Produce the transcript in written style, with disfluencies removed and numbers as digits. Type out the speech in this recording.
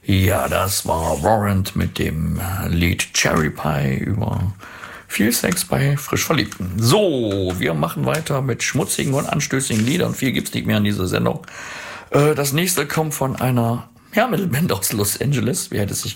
Ja, das war Warrant mit dem Lied Cherry Pie über viel Sex bei frisch Verliebten. So, wir machen weiter mit schmutzigen und anstößigen Liedern. Viel gibt's nicht mehr in dieser Sendung. Das nächste kommt von einer Metalband aus Los Angeles. Wer hätte es sich